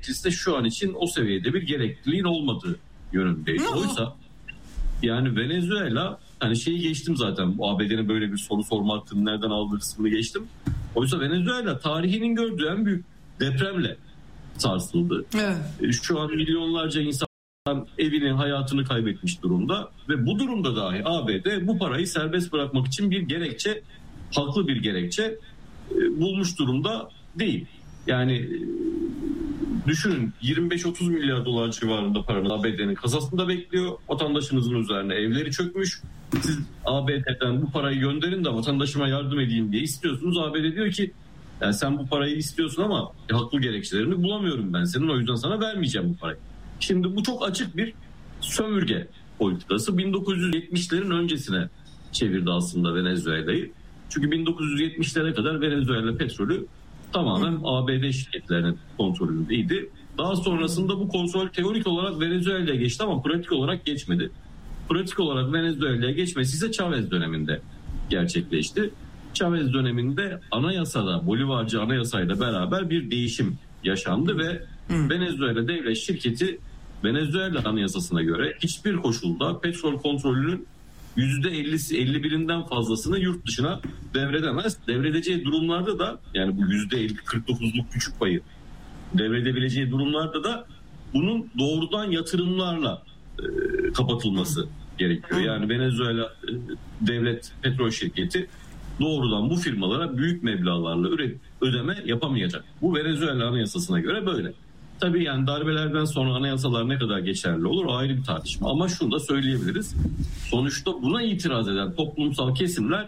gerekçesi de şu an için o seviyede bir gerekliliğin olmadığı yönündeydi. Oysa yani Venezuela, hani şeyi geçtim zaten, bu ABD'nin böyle bir soru sorma hakkını nereden aldığı kısmını geçtim. Oysa Venezuela tarihinin gördüğü en büyük depremle sarsıldı. Evet. Şu an milyonlarca insan evini, hayatını kaybetmiş durumda ve bu durumda dahi ABD bu parayı serbest bırakmak için bir gerekçe, haklı bir gerekçe bulmuş durumda değil. Yani düşünün, 25-30 milyar dolar civarında paranın ABD'nin kasasında bekliyor. Vatandaşınızın üzerine evleri çökmüş. Siz ABD'den bu parayı gönderin de vatandaşıma yardım edeyim diye istiyorsunuz. ABD diyor ki yani sen bu parayı istiyorsun ama haklı gerekçelerini bulamıyorum ben senin, o yüzden sana vermeyeceğim bu parayı. Şimdi bu çok açık bir sömürge politikası. 1970'lerin öncesine çevirdi aslında Venezuela'yı. Çünkü 1970'lere kadar Venezuela petrolü tamamen ABD şirketlerinin kontrolündeydi. Daha sonrasında bu kontrol teorik olarak Venezuela'ya geçti ama pratik olarak geçmedi. Pratik olarak Venezuela'ya geçmesi ise Chavez döneminde gerçekleşti. Chavez döneminde anayasada, Bolivarcı anayasayla beraber bir değişim yaşandı ve Venezuela devlet şirketi Venezuela anayasasına göre hiçbir koşulda petrol kontrolünün %50'si, 51'inden fazlasını yurt dışına devredemez. Devredeceği durumlarda da, yani bu %49'luk küçük payı devredebileceği durumlarda da bunun doğrudan yatırımlarla kapatılması gerekiyor. Yani Venezuela devlet petrol şirketi doğrudan bu firmalara büyük meblağlarla ödeme yapamayacak. Bu Venezuela anayasasına göre böyle. Tabii yani darbelerden sonra anayasalar ne kadar geçerli olur ayrı bir tartışma. Ama şunu da söyleyebiliriz. Sonuçta buna itiraz eden toplumsal kesimler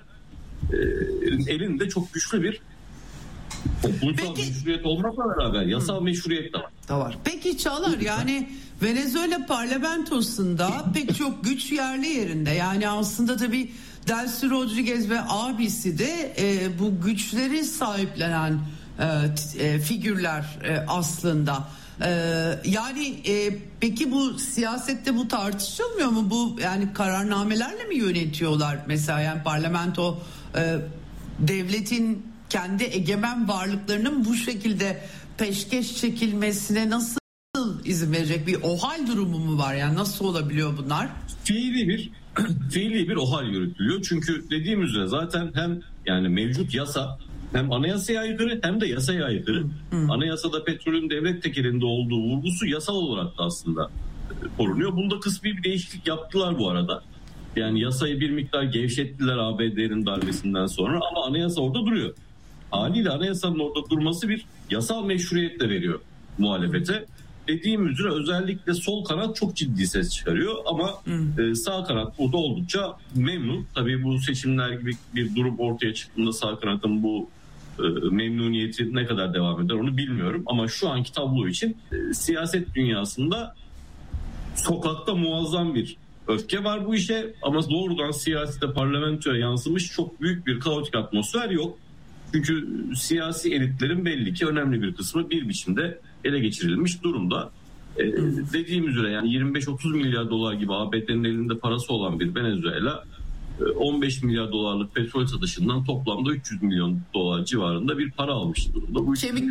elinde çok güçlü bir toplumsal meşruiyet olmakla beraber yasal meşruiyet de var. Peki Çağlar, yani Venezuela parlamentosunda pek çok güç yerli yerinde. Yani aslında tabii Delcy Rodriguez ve abisi de bu güçleri sahiplenen figürler aslında. Yani peki bu siyasette bu tartışılmıyor mu? Bu yani kararnamelerle mi yönetiyorlar mesela? Yani parlamento devletin kendi egemen varlıklarının bu şekilde peşkeş çekilmesine nasıl izin verecek, bir OHAL durumu mu var? Yani nasıl olabiliyor bunlar? Fiili bir OHAL yürütülüyor. Çünkü dediğim üzere zaten hem yani mevcut yasa hem anayasaya aykırı hem de yasaya aykırı. Anayasada petrolün devlet tekelinde olduğu vurgusu yasal olarak da aslında korunuyor. Bunda kısmi bir değişiklik yaptılar bu arada. Yani yasayı bir miktar gevşettiler ABD'nin darbesinden sonra ama anayasa orada duruyor. Haliyle anayasanın orada durması bir yasal meşruiyet de veriyor muhalefete. Dediğim üzere özellikle sol kanat çok ciddi ses çıkarıyor ama sağ kanat burada oldukça memnun. Tabii bu seçimler gibi bir durum ortaya çıktığında sağ kanatın bu memnuniyeti ne kadar devam eder onu bilmiyorum. Ama şu anki tablo için siyaset dünyasında sokakta muazzam bir öfke var bu işe ama doğrudan siyasete, parlamentoya yansımış çok büyük bir kaotik atmosfer yok. Çünkü siyasi elitlerin belli ki önemli bir kısmı bir biçimde ele geçirilmiş durumda. Dediğim üzere yani 25-30 milyar dolar gibi ABD'nin elinde parası olan bir Venezuela 15 milyar dolarlık petrol satışından toplamda 300 milyon dolar civarında bir para almış durumda. Bu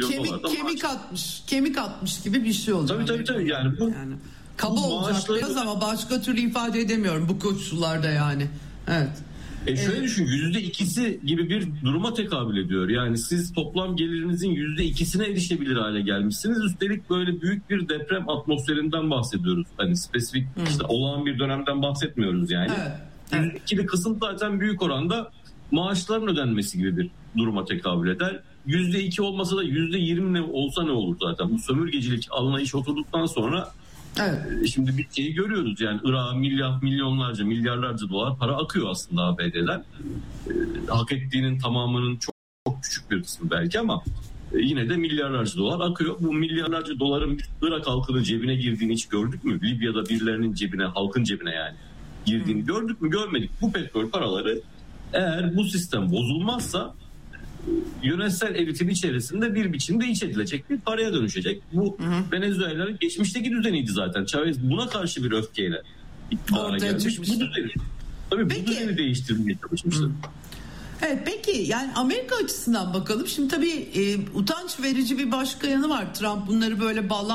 kemik atmış gibi bir şey olacak. Tabii yani bu kaba olacak biraz ama başka türlü ifade edemiyorum bu koşullarda yani. Evet. Şöyle düşün, %2'si gibi bir duruma tekabül ediyor. Yani siz toplam gelirinizin %2'sine erişebilir hale gelmişsiniz. Üstelik böyle büyük bir deprem atmosferinden bahsediyoruz. Hani spesifik işte olağan bir dönemden bahsetmiyoruz yani. Evet. %2'li kısım zaten büyük oranda maaşların ödenmesi gibi bir duruma tekabül eder. %2 olmasa da %20 ne olsa ne olur zaten. Bu sömürgecilik anlayış oturduktan sonra şimdi bir şeyi görüyoruz yani Irak'a milyonlarca, milyarlarca dolar para akıyor aslında ABD'den. Hak ettiğinin tamamının çok küçük bir kısmı belki ama yine de milyarlarca dolar akıyor. Bu milyarlarca doların Irak halkının cebine girdiğini hiç gördük mü? Libya'da birilerinin cebine, halkın cebine yani girdiğini gördük mü? Görmedik. Bu petrol paraları eğer bu sistem bozulmazsa yönetsel elitin içerisinde bir biçimde iç edilecek bir paraya dönüşecek. Bu Venezuela'nın geçmişteki düzeniydi zaten. Chavez buna karşı bir öfkeyle iktidara gelmiş. Bu düzeni değiştirmeye çalışmıştı. Evet, peki yani Amerika açısından bakalım. Şimdi tabii utanç verici bir başka yanı var. Trump bunları böyle